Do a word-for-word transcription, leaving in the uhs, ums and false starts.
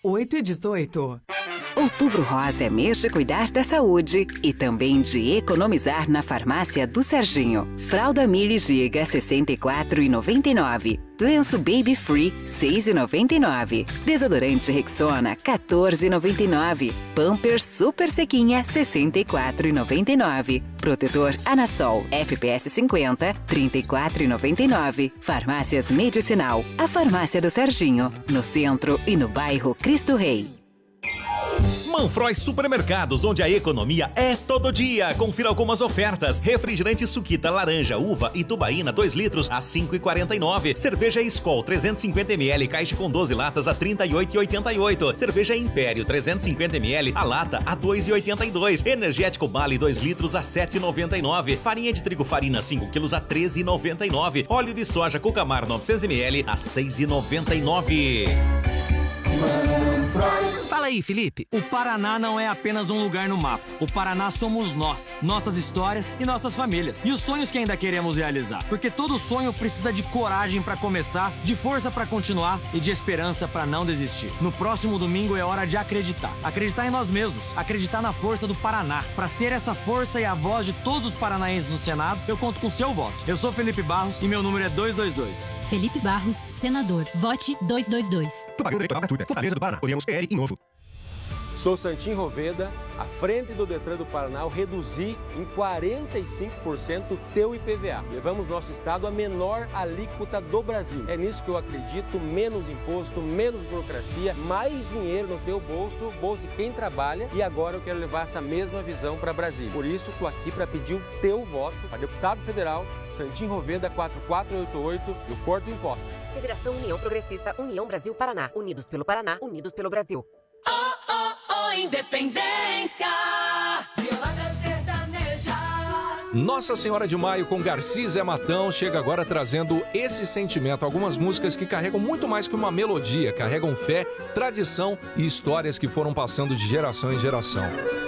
oito e dezoito. Outubro Rosa é mês de cuidar da saúde e também de economizar na farmácia do Serginho. Fralda Mili Giga sessenta e quatro reais e noventa e nove centavos. Lenço Baby Free seis reais e noventa e nove centavos. Desodorante Rexona quatorze reais e noventa e nove centavos. Pampers Super Sequinha sessenta e quatro reais e noventa e nove centavos. Protetor Anasol F P S cinquenta trinta e quatro reais e noventa e nove centavos. Farmácias Medicinal, a farmácia do Serginho, no centro e no bairro Cristo Rei. Manfroy Supermercados, onde a economia é todo dia. Confira algumas ofertas. Refrigerante Suquita laranja, uva e tubaína dois litros a cinco reais e quarenta e nove centavos. Cerveja Skol trezentos e cinquenta mililitros, caixa com doze latas a trinta e oito reais e oitenta e oito centavos. Cerveja Império trezentos e cinquenta mililitros, a lata a dois reais e oitenta e dois centavos. Energético Bali dois litros a sete reais e noventa e nove centavos. Farinha de trigo Farina cinco quilos a treze reais e noventa e nove centavos. Óleo de soja Cucamar novecentos mililitros a seis reais e noventa e nove centavos. Fala aí, Felipe. O Paraná não é apenas um lugar no mapa. O Paraná somos nós, nossas histórias e nossas famílias. E os sonhos que ainda queremos realizar. Porque todo sonho precisa de coragem pra começar, de força pra continuar e de esperança pra não desistir. No próximo domingo é hora de acreditar. Acreditar em nós mesmos. Acreditar na força do Paraná. Pra ser essa força e a voz de todos os paranaenses no Senado, eu conto com seu voto. Eu sou Felipe Barros e meu número é duzentos e vinte e dois. Felipe Barros, senador. Vote duzentos e vinte e dois. Propaganda eleitoral gratuita. Fortaleza do Paraná. Oremos P L e Novo. Sou Santim Roveda, à frente do Detran do Paraná, eu reduzi em quarenta e cinco por cento o teu I P V A. Levamos nosso estado à menor alíquota do Brasil. É nisso que eu acredito, menos imposto, menos burocracia, mais dinheiro no teu bolso, bolso de quem trabalha, e agora eu quero levar essa mesma visão para Brasília. Por isso, estou aqui para pedir o teu voto para deputado federal, Santim Roveda quatro quatro oito oito, do Porto Imposto. Federação União Progressista, União Brasil Paraná, unidos pelo Paraná, unidos pelo Brasil. Oh, oh, oh, independência. Violada sertaneja. Nossa Senhora de Maio com Garcia Zé Matão chega agora trazendo esse sentimento. Algumas músicas que carregam muito mais que uma melodia, carregam fé, tradição e histórias que foram passando de geração em geração.